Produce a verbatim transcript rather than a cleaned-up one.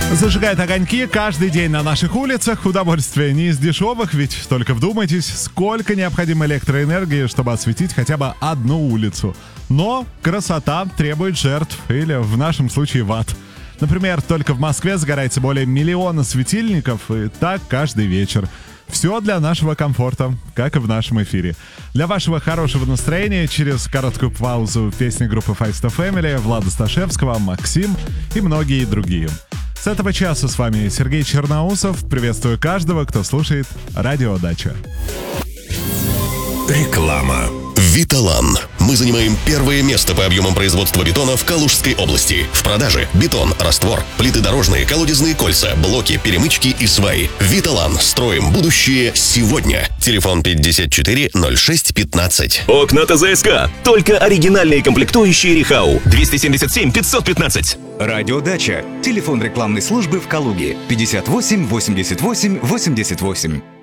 Зажигает огоньки каждый день на наших улицах. Удовольствие не из дешевых, ведь только вдумайтесь, сколько необходимо электроэнергии, чтобы осветить хотя бы одну улицу. Но красота требует жертв, или в нашем случае ватт. Например, только в Москве загорается более миллиона светильников, и так каждый вечер. Все для нашего комфорта, как и в нашем эфире. Для вашего хорошего настроения через короткую паузу песни группы Five Star Family, Влада Сташевского, Максим и многие другие. С этого часа с вами Сергей Черноусов. Приветствую каждого, кто слушает Радио Дача. Реклама. Виталан. Мы занимаем первое место по объемам производства бетона в Калужской области. В продаже бетон, раствор, плиты дорожные, колодезные кольца, блоки, перемычки и сваи. Виталан. Строим будущее сегодня. Телефон пятьдесят четыре ноль шесть пятнадцать. Окна ТЗСК. Только оригинальные комплектующие Рихау. двести семьдесят семь пятьсот пятнадцать. Радио Дача. Телефон рекламной службы в Калуге. пятьдесят восемь восемьдесят восемь восемьдесят восемь.